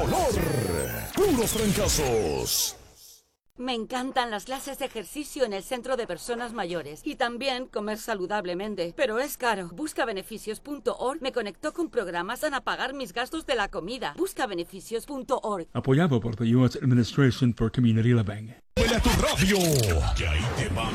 color. Puros trancazos. Me encantan las clases de ejercicio en el centro de personas mayores y también comer saludablemente, pero es caro. Buscabeneficios.org me conectó con programas para pagar mis gastos de la comida. Buscabeneficios.org. Apoyado por the U.S. Administration for Community Living. ¡Huele a tu radio! Que ahí te va